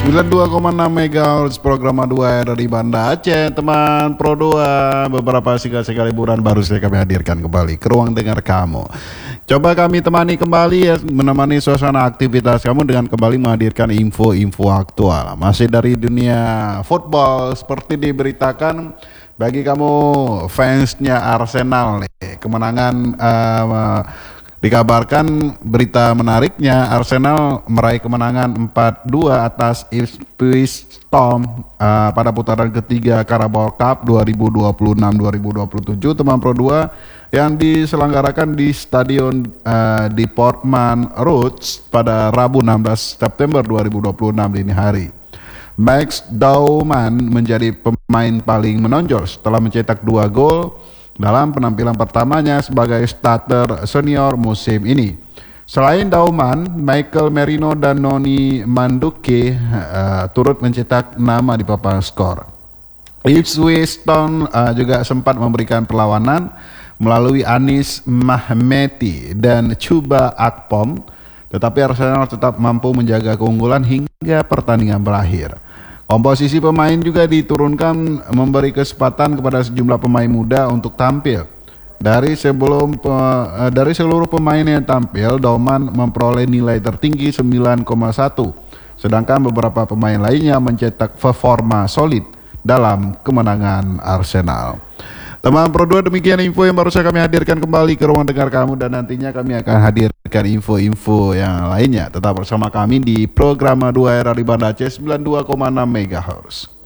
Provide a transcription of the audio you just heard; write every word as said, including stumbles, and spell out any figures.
sembilan puluh dua koma enam megahertz program dua dari Banda Aceh, teman Pro dua. Beberapa single-single liburan baru saya kami hadirkan kembali ke ruang dengar kamu. Coba kami temani kembali ya, menemani suasana aktivitas kamu dengan kembali menghadirkan info-info aktual. Masih dari dunia football seperti diberitakan bagi kamu fansnya Arsenal nih, kemenangan uh, dikabarkan berita menariknya Arsenal meraih kemenangan empat dua atas Ipswich Town uh, pada putaran ketiga Carabao Cup dua ribu dua puluh enam dua ribu dua puluh tujuh, teman Pro dua, yang diselenggarakan di stadion uh, di Portman Road pada Rabu enam belas September dua ribu dua puluh enam dini hari. Max Dauman menjadi pemain paling menonjol setelah mencetak dua gol dalam penampilan pertamanya sebagai starter senior musim ini. Selain Dauman, Michael Merino dan Noni Manduke uh, turut mencetak nama di papan skor. Ipswich Town uh, juga sempat memberikan perlawanan melalui Anis Mahmeti dan Chuba Akpom, tetapi Arsenal tetap mampu menjaga keunggulan hingga pertandingan berakhir. Komposisi pemain juga diturunkan memberi kesempatan kepada sejumlah pemain muda untuk tampil. Dari sebelum dari seluruh pemain yang tampil, Dauman memperoleh nilai tertinggi sembilan koma satu, sedangkan beberapa pemain lainnya mencetak performa solid dalam kemenangan Arsenal. Teman Pro dua, demikian info yang baru saya kami hadirkan kembali ke ruang dengar kamu, dan nantinya kami akan hadirkan info-info yang lainnya. Tetap bersama kami di program dua era di Banda Aceh sembilan puluh dua koma enam megahertz.